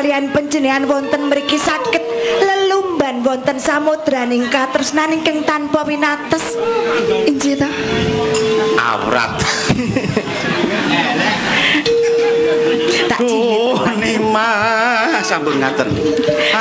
kalian panjenengan wonten mriki saged lelumban wonten samudraning katresnan ingkang tanpa winates. Inggih ta? Awrat. Tak cilik. Nima sampun ngaten.